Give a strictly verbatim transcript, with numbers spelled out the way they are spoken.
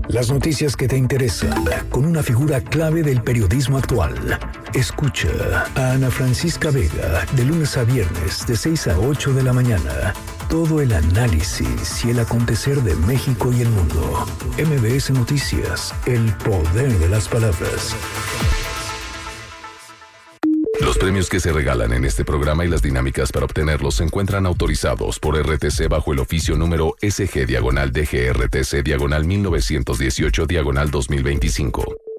Las noticias que te interesan, con una figura clave del periodismo actual. Escucha a Ana Francisca Vega, de lunes a viernes, de seis a ocho de la mañana. Todo el análisis y el acontecer de México y el mundo. M B S Noticias, el poder de las palabras. Los premios que se regalan en este programa y las dinámicas para obtenerlos se encuentran autorizados por R T C bajo el oficio número S G diagonal D G R T C diagonal mil novecientos dieciocho diagonal dos mil veinticinco.